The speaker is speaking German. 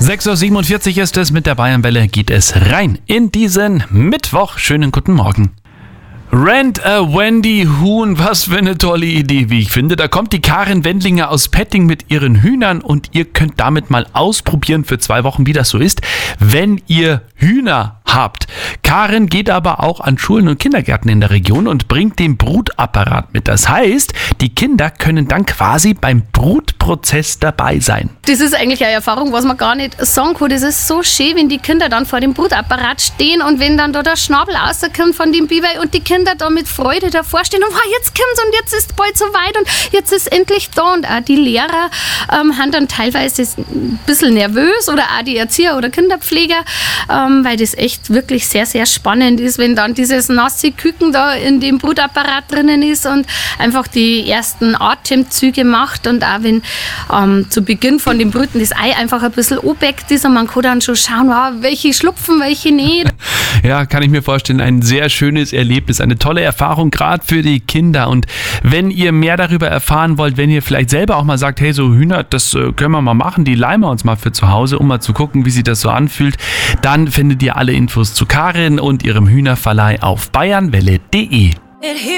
6.47 Uhr ist es, mit der Bayernwelle geht es rein in diesen Mittwoch. Schönen guten Morgen. Rent a Wendy Huhn, was für eine tolle Idee, wie ich finde. Da kommt die Karin Wendlinger aus Petting mit ihren Hühnern und ihr könnt damit mal ausprobieren für 2 Wochen, wie das so ist, wenn ihr Hühner habt. Karin geht aber auch an Schulen und Kindergärten in der Region und bringt den Brutapparat mit. Das heißt, die Kinder können dann quasi beim Brutprozess dabei sein. Das ist eigentlich eine Erfahrung, was man gar nicht sagen kann. Das ist so schön, wenn die Kinder dann vor dem Brutapparat stehen und wenn dann da der Schnabel rauskommt von dem Biber und die Kinder da mit Freude davor stehen und wow, jetzt kommt's und jetzt ist bald so weit und jetzt ist endlich da. Und auch die Lehrer haben dann teilweise ein bisschen nervös oder auch die Erzieher oder Kinderpfleger, weil das echt wirklich sehr, sehr spannend ist, wenn dann dieses nasse Küken da in dem Brutapparat drinnen ist und einfach die ersten Atemzüge macht und auch wenn zu Beginn von dem Brüten das Ei einfach ein bisschen obeckt ist und man kann dann schon schauen, wow, welche schlupfen, welche nicht. Ja, kann ich mir vorstellen, ein sehr schönes Erlebnis, eine tolle Erfahrung, gerade für die Kinder. Und wenn ihr mehr darüber erfahren wollt, wenn ihr vielleicht selber auch mal sagt, hey, so Hühner, das können wir mal machen, die leihen wir uns mal für zu Hause, um mal zu gucken, wie sich das so anfühlt, dann findet ihr alle Infos zu Karin und ihrem Hühnerverleih auf bayernwelle.de.